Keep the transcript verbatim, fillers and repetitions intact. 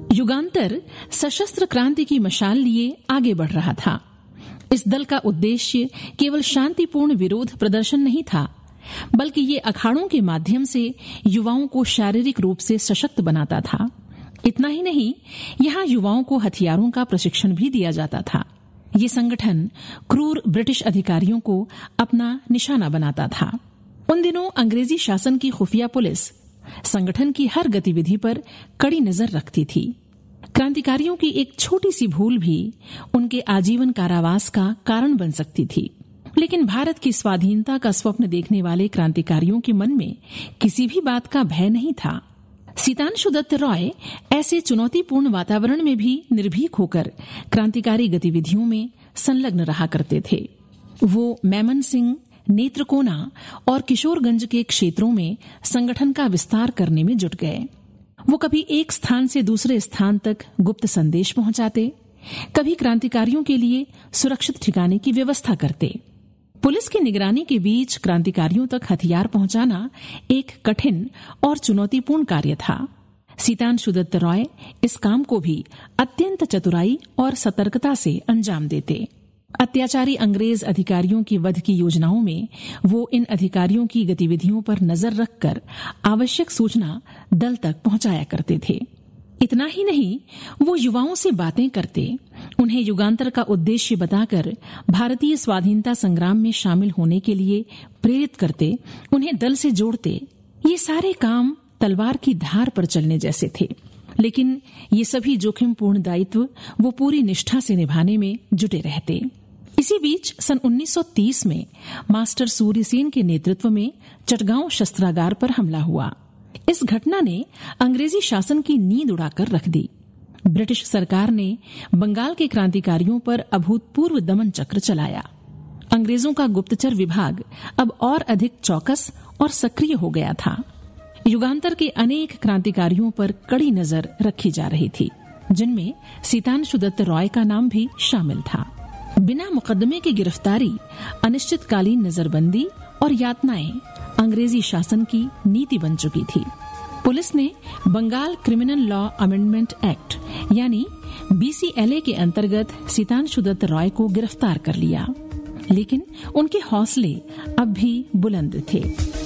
युगांतर सशस्त्र क्रांति की मशाल लिए आगे बढ़ रहा था। इस दल का उद्देश्य केवल शांतिपूर्ण विरोध प्रदर्शन नहीं था, बल्कि ये अखाड़ों के माध्यम से युवाओं को शारीरिक रूप से सशक्त बनाता था। इतना ही नहीं, यहाँ युवाओं को हथियारों का प्रशिक्षण भी दिया जाता था। ये संगठन क्रूर ब्रिटिश अधिकारियों को अपना निशाना बनाता था। उन दिनों अंग्रेजी शासन की खुफिया पुलिस संगठन की हर गतिविधि पर कड़ी नजर रखती थी। क्रांतिकारियों की एक छोटी सी भूल भी उनके आजीवन कारावास का कारण बन सकती थी। लेकिन भारत की स्वाधीनता का स्वप्न देखने वाले क्रांतिकारियों के मन में किसी भी बात का भय नहीं था। सीतांशु दत्त रॉय ऐसे चुनौतीपूर्ण वातावरण में भी निर्भीक होकर क्रांतिकारी गतिविधियों में संलग्न रहा करते थे। वो मैमन सिंह, नेत्रकोना और किशोरगंज के क्षेत्रों में संगठन का विस्तार करने में जुट गए। वो कभी एक स्थान से दूसरे स्थान तक गुप्त संदेश पहुंचाते, कभी क्रांतिकारियों के लिए सुरक्षित ठिकाने की व्यवस्था करते। पुलिस की निगरानी के बीच क्रांतिकारियों तक हथियार पहुंचाना एक कठिन और चुनौतीपूर्ण कार्य था। सीतांशु दत्त रॉय इस काम को भी अत्यंत चतुराई और सतर्कता से अंजाम देते। अत्याचारी अंग्रेज अधिकारियों की वध की योजनाओं में वो इन अधिकारियों की गतिविधियों पर नजर रखकर आवश्यक सूचना दल तक पहुंचाया करते थे। इतना ही नहीं, वो युवाओं से बातें करते, उन्हें युगांतर का उद्देश्य बताकर भारतीय स्वाधीनता संग्राम में शामिल होने के लिए प्रेरित करते, उन्हें दल से जोड़ते। ये सारे काम तलवार की धार पर चलने जैसे थे, लेकिन ये सभी जोखिमपूर्ण दायित्व वो पूरी निष्ठा से निभाने में जुटे रहते। इसी बीच सन उन्नीस सौ तीस में मास्टर सूर्यसेन के नेतृत्व में चटगांव शस्त्रागार पर हमला हुआ। इस घटना ने अंग्रेजी शासन की नींद उड़ाकर रख दी। ब्रिटिश सरकार ने बंगाल के क्रांतिकारियों पर अभूतपूर्व दमन चक्र चलाया। अंग्रेजों का गुप्तचर विभाग अब और अधिक चौकस और सक्रिय हो गया था। युगांतर के अनेक क्रांतिकारियों पर कड़ी नजर रखी जा रही थी, जिनमें सीतांशु दत्त रॉय का नाम भी शामिल था। बिना मुकदमे की गिरफ्तारी, अनिश्चितकालीन नजरबंदी और यातनाएं अंग्रेजी शासन की नीति बन चुकी थी। पुलिस ने Bengal criminal law amendment act यानी बीसीएलए के अंतर्गत सीतांशु दत्त रॉय को गिरफ्तार कर लिया, लेकिन उनके हौसले अब भी बुलंद थे।